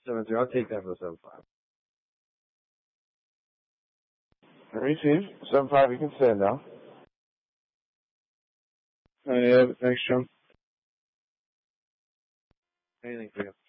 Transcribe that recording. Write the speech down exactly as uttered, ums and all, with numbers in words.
Seven three. I'll take that for the seven five. Receive. Seven five, you can stand now. Uh, yeah, thanks, John. Anything for you.